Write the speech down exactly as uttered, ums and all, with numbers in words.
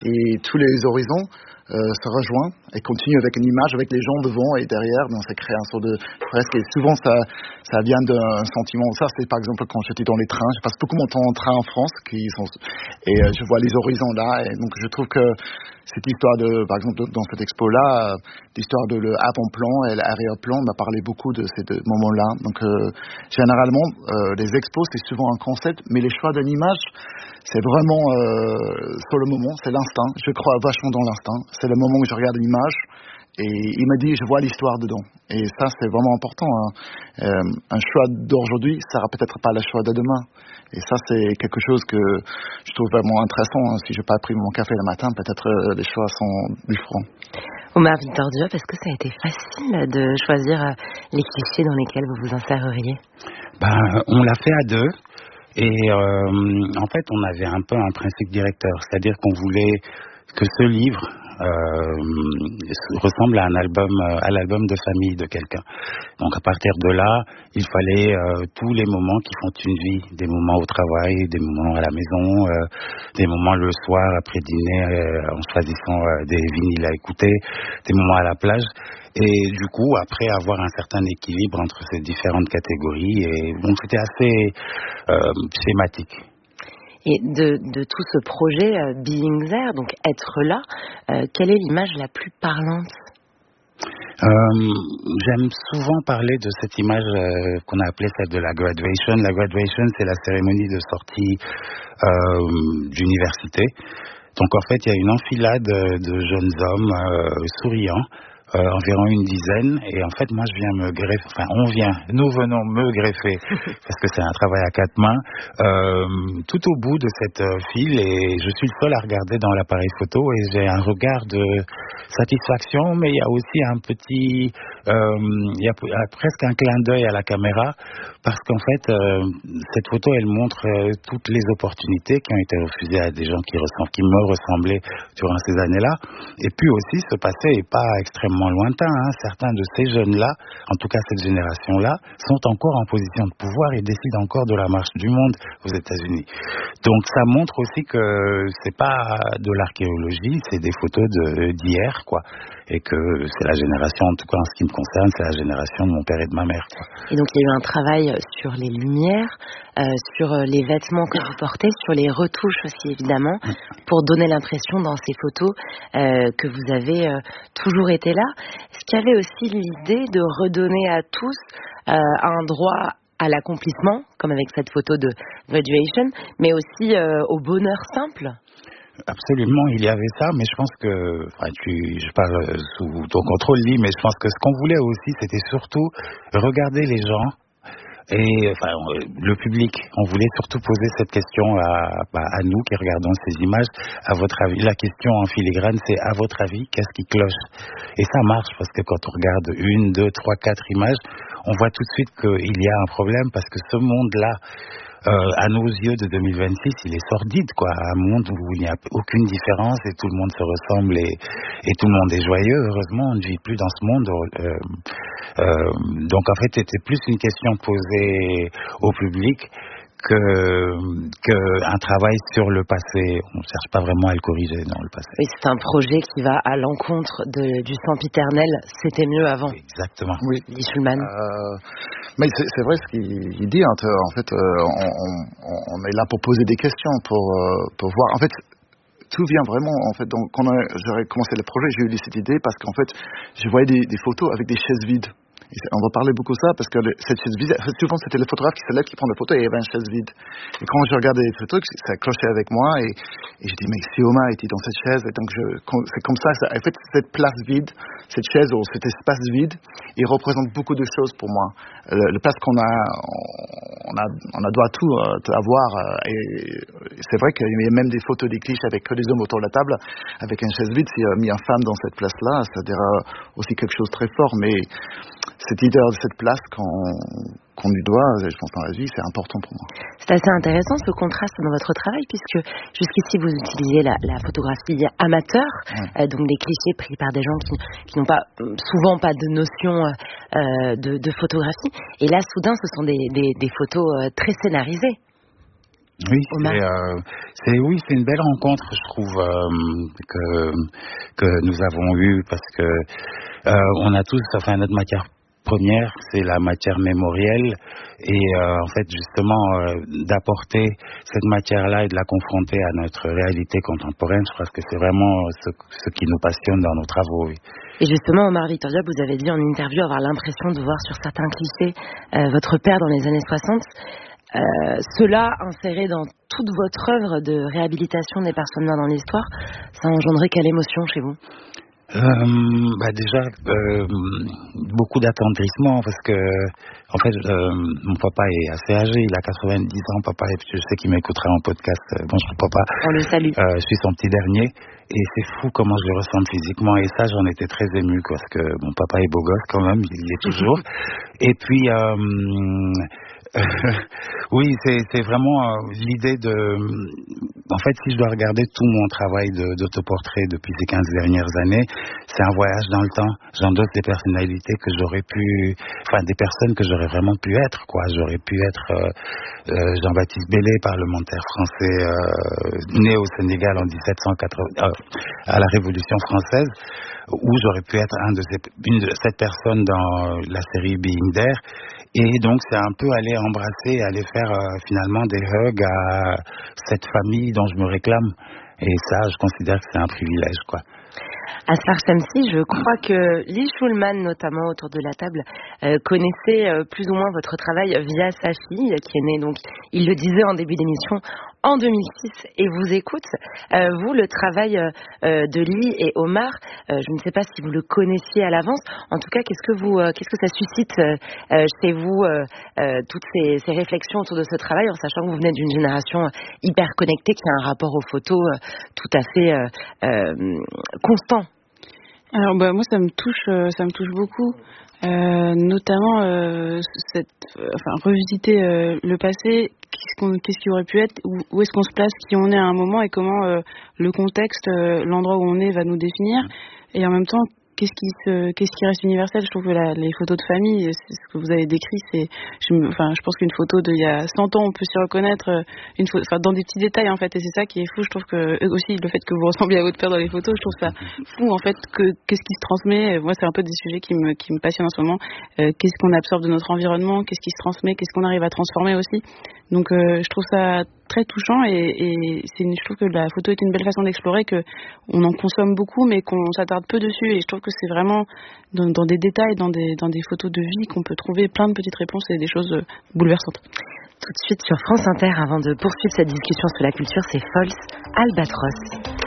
et tous les horizons euh, se rejoignent et continuent avec une image, avec les gens devant et derrière. Donc ça crée un sort de fresque. Et souvent ça, ça vient d'un sentiment. Ça c'est par exemple quand j'étais dans les trains. Je passe beaucoup mon temps en train en France, qui sont, et euh, je vois les horizons là. Et donc je trouve que cette histoire de, par exemple dans cette expo là, euh, l'histoire de le avant-plan et l'arrière-plan m'a parlé beaucoup de ces deux moments-là. Donc euh, généralement euh, les expos c'est souvent un concept, mais les choix d'une image c'est vraiment euh, sur le moment, c'est l'instinct. Je crois vachement dans l'instinct. C'est le moment où je regarde l'image et il m'a dit je vois l'histoire dedans. Et ça c'est vraiment important. Hein. Euh, un choix d'aujourd'hui, ça sera peut-être pas le choix de demain. Et ça c'est quelque chose que je trouve vraiment intéressant. Hein. Si je n'ai pas pris mon café le matin, peut-être euh, les choix sont plus francs. Omar Victor Diop, est-ce que ça a été facile de choisir les clichés dans lesquels vous vous inséreriez? Ben, on l'a fait à deux. Et euh, en fait, on avait un peu un principe directeur, c'est-à-dire qu'on voulait que ce livre euh, ressemble à un album, à l'album de famille de quelqu'un. Donc à partir de là, il fallait euh, tous les moments qui font une vie, des moments au travail, des moments à la maison, euh, des moments le soir après dîner euh, en choisissant euh, des vinyles à écouter, des moments à la plage. Et du coup, après avoir un certain équilibre entre ces différentes catégories, et donc c'était assez euh, schématique. Et de, de tout ce projet euh, Being There, donc être là, euh, quelle est l'image la plus parlante? Euh, j'aime souvent parler de cette image euh, qu'on a appelée celle de la graduation. La graduation, c'est la cérémonie de sortie euh, d'université. Donc en fait, il y a une enfilade de jeunes hommes euh, souriants, Euh, environ une dizaine, et en fait moi je viens me greffer, enfin on vient, nous venons me greffer, parce que c'est un travail à quatre mains, euh, tout au bout de cette euh, file, et je suis le seul à regarder dans l'appareil photo, et j'ai un regard de satisfaction, mais il y a aussi un petit, euh, il y a presque un clin d'œil à la caméra, parce qu'en fait euh, cette photo elle montre euh, toutes les opportunités qui ont été refusées à des gens qui, ressemblent, qui me ressemblaient durant ces années-là, et puis aussi ce passé n'est pas extrêmement lointain, hein. Certains de ces jeunes-là, en tout cas cette génération-là, sont encore en position de pouvoir et décident encore de la marche du monde aux États-Unis. Donc ça montre aussi que c'est pas de l'archéologie, c'est des photos de, d'hier, quoi, et que c'est la génération, en tout cas en ce qui me concerne, c'est la génération de mon père et de ma mère, quoi. Et donc il y a eu un travail sur les lumières, euh, sur les vêtements que vous portez, sur les retouches aussi évidemment, pour donner l'impression dans ces photos euh, que vous avez euh, toujours été là. Est-ce qu'il y avait aussi l'idée de redonner à tous euh, un droit à l'accomplissement, comme avec cette photo de graduation, mais aussi euh, au bonheur simple? Absolument, il y avait ça, mais je pense que, enfin, tu, je parle sous ton contrôle, Lee, mais je pense que ce qu'on voulait aussi, c'était surtout regarder les gens et, enfin, le public. On voulait surtout poser cette question à, bah, à nous qui regardons ces images. À votre avis, la question en filigrane, c'est à votre avis, qu'est-ce qui cloche? Et ça marche parce que quand on regarde une, deux, trois, quatre images, on voit tout de suite qu'il y a un problème parce que ce monde-là, Euh, à nos yeux de deux mille vingt-six, il est sordide, quoi. Un monde où il n'y a aucune différence et tout le monde se ressemble et, et tout le monde est joyeux. Heureusement, on ne vit plus dans ce monde. Euh, euh, donc, en fait, c'était plus une question posée au public que, que un travail sur le passé. On ne cherche pas vraiment à le corriger dans le passé. Et c'est un projet qui va à l'encontre de, du sempiternel. C'était mieux avant. Exactement. Oui. Lee Shulman. Euh, mais c'est, c'est vrai ce qu'il dit. Hein, en fait, euh, on, on, on est là pour poser des questions, pour, euh, pour voir. En fait, tout vient vraiment. En fait, donc, quand j'aurais commencé le projet, j'ai eu cette idée parce qu'en fait, je voyais des, des photos avec des chaises vides. On va parler beaucoup de ça parce que le, cette chaise vide, souvent c'était le photographe qui se lève, qui prend la photo et il y avait une chaise vide. Et quand je regardais les photos, ça clochait avec moi et, et je dis mais si Omar était dans cette chaise, et donc je, c'est comme ça, ça. En fait, cette place vide, cette chaise ou cet espace vide, il représente beaucoup de choses pour moi. Le, le place qu'on a, on a, on a doit tout, euh, tout avoir. Euh, et, et c'est vrai qu'il y a même des photos des clichés avec que des hommes autour de la table, avec une chaise vide. S'il y a mis une femme dans cette place-là, ça dira aussi quelque chose de très fort. Mais cette idée de cette place qu'on, qu'on lui doit, je pense dans la vie, c'est important pour moi. C'est assez intéressant ce contraste dans votre travail, puisque jusqu'ici vous utilisiez la, la photographie amateur, ouais. euh, donc des clichés pris par des gens qui, qui n'ont pas souvent pas de notion euh, de, de photographie. Et là, soudain, ce sont des, des, des photos euh, très scénarisées. Oui, c'est, euh, c'est oui, c'est une belle rencontre, je trouve, euh, que que nous avons eue parce que euh, on a tous, enfin notre matière première, c'est la matière mémorielle et euh, en fait justement euh, d'apporter cette matière-là et de la confronter à notre réalité contemporaine, je crois que c'est vraiment ce, ce qui nous passionne dans nos travaux. Oui. Et justement, Omar Victoria, vous avez dit en interview avoir l'impression de voir sur certains clichés euh, votre père dans les années soixante. Euh, cela inséré dans toute votre œuvre de réhabilitation des personnes mortes dans l'histoire, ça a engendré quelle émotion chez vous? Euh, bah déjà euh, beaucoup d'attendrissement parce que en fait euh, mon papa est assez âgé, il a quatre-vingt-dix ans, papa, et je sais qu'il m'écoutera en podcast. Bonjour papa. On le salue. Euh, je suis son petit dernier et c'est fou comment je le ressens physiquement et ça j'en étais très ému parce que mon papa est beau gosse quand même, il y est toujours. Et puis euh, oui, c'est, c'est vraiment euh, l'idée de... En fait, si je dois regarder tout mon travail de, d'autoportrait depuis ces quinze dernières années, c'est un voyage dans le temps. J'endosse des personnalités que j'aurais pu... Enfin, des personnes que j'aurais vraiment pu être, quoi. J'aurais pu être euh, euh, Jean-Baptiste Bellé, parlementaire français, euh, né au Sénégal en dix-sept cent quatre-vingts, euh, à la Révolution française, ou j'aurais pu être un de ces, une de cette personne dans la série Being There. Et donc, c'est un peu aller embrasser, aller faire euh, finalement des hugs à cette famille dont je me réclame. Et ça, je considère que c'est un privilège, quoi. Asghar Shamsi, je crois que Lee Shulman, notamment autour de la table, euh, connaissait euh, plus ou moins votre travail via sa fille, qui est née, donc, il le disait en début d'émission, en deux mille six, et vous écoute. Euh, vous, le travail euh, de Lee et Omar, euh, je ne sais pas si vous le connaissiez à l'avance. En tout cas, qu'est-ce que vous, euh, qu'est-ce que ça suscite euh, chez vous, euh, euh, toutes ces, ces réflexions autour de ce travail, en sachant que vous venez d'une génération hyper connectée, qui a un rapport aux photos euh, tout à fait euh, euh, constant. Alors bah moi ça me touche, euh, ça me touche beaucoup, euh, notamment euh, cette, euh, enfin revisiter euh, le passé, qu'est-ce, qu'on, qu'est-ce qui aurait pu être, où, où est-ce qu'on se place, qui on est à un moment et comment euh, le contexte, euh, l'endroit où on est va nous définir, et en même temps qu'est-ce qui se, qu'est-ce qui reste universel. Je trouve que la, les photos de famille, c'est ce que vous avez décrit, c'est, je, enfin, je pense qu'une photo d'il y a cent ans, on peut s'y reconnaître, une photo, enfin, dans des petits détails, en fait, et c'est ça qui est fou. Je trouve que, aussi, le fait que vous ressembliez à votre père dans les photos, je trouve ça fou, en fait, que, qu'est-ce qui se transmet. Moi, c'est un peu des sujets qui me, qui me passionnent en ce moment. Euh, qu'est-ce qu'on absorbe de notre environnement, qu'est-ce qui se transmet, qu'est-ce qu'on arrive à transformer aussi. Donc, euh, je trouve ça très touchant et, et c'est une, je trouve que la photo est une belle façon d'explorer, que on en consomme beaucoup mais qu'on s'attarde peu dessus, et je trouve que c'est vraiment dans, dans des détails, dans des, dans des photos de vie qu'on peut trouver plein de petites réponses et des choses bouleversantes. Tout de suite sur France Inter, avant de poursuivre cette discussion sur la culture, c'est False Albatros.